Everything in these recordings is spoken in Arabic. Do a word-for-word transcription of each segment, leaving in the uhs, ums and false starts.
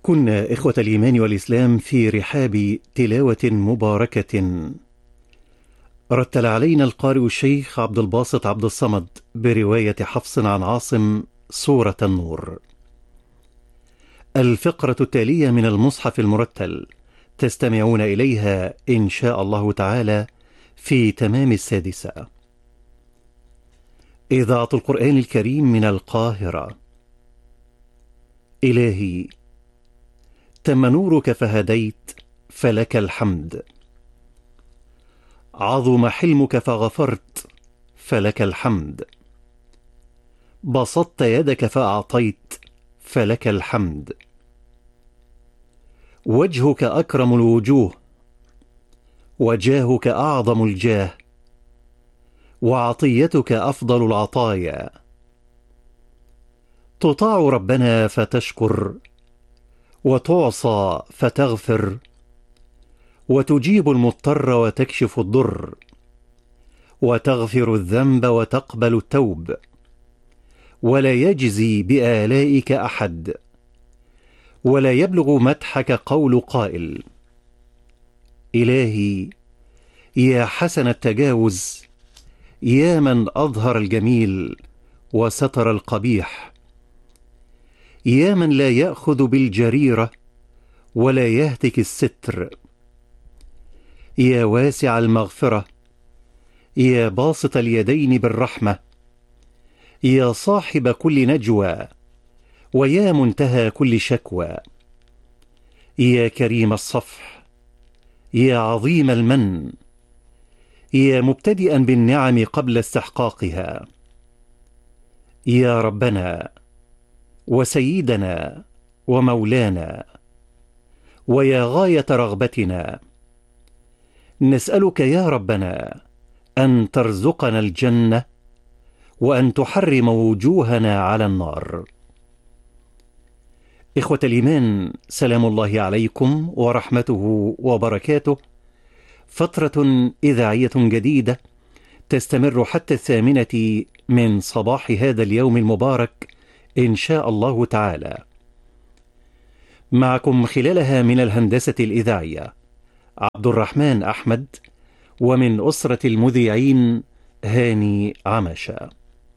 كنا إخوة الإيمان والإسلام في رحاب تلاوة مباركة رتل علينا القارئ الشيخ عبد الباسط عبد الصمد برواية حفص عن عاصم سورة النور. الفقرة التالية من المصحف المرتل تستمعون إليها إن شاء الله تعالى في تمام السادسة. إذاعة القرآن الكريم من القاهرة. إلهي تم نورك فهديت فلك الحمد، عظم حلمك فغفرت فلك الحمد، بسطت يدك فأعطيت فلك الحمد، وجهك أكرم الوجوه وجاهك أعظم الجاه وعطيتك أفضل العطايا، تطاع ربنا فتشكر وتعصى فتغفر وتجيب المضطر وتكشف الضر وتغفر الذنب وتقبل التوب، ولا يجزي بآلائك أحد ولا يبلغ مدحك قول قائل. إلهي يا حسن التجاوز، يا من أظهر الجميل وستر القبيح، يا من لا يأخذ بالجريرة ولا يهتك الستر، يا واسع المغفرة، يا باسط اليدين بالرحمة، يا صاحب كل نجوى ويا منتهى كل شكوى، يا كريم الصفح، يا عظيم المن، يا مبتدئا بالنعم قبل استحقاقها، يا ربنا وسيدنا ومولانا ويا غاية رغبتنا، نسألك يا ربنا أن ترزقنا الجنة وأن تحرم وجوهنا على النار. إخوة الإيمان، سلام الله عليكم ورحمته وبركاته. فترة إذاعية جديدة تستمر حتى الثامنة من صباح هذا اليوم المبارك إن شاء الله تعالى. معكم خلالها من الهندسة الإذاعية عبد الرحمن أحمد، ومن أسرة المذيعين هاني عمشة.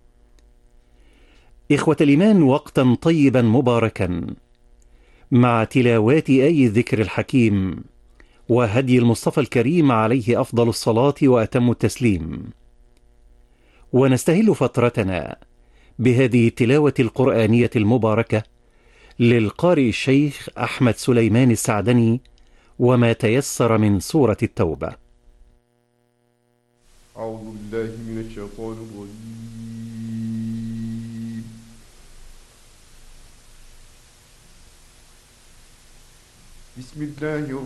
إخوة الإيمان، وقتا طيبا مباركا مع تلاوات آي الذكر الحكيم وهدي المصطفى الكريم عليه أفضل الصلاة وأتم التسليم، ونستهل فترتنا بهذه التلاوة القرآنية المباركة للقارئ الشيخ أحمد سليمان السعدني وما تيسر من سورة التوبة. أعوذ بالله من الشيطان الرجيم. بسم الله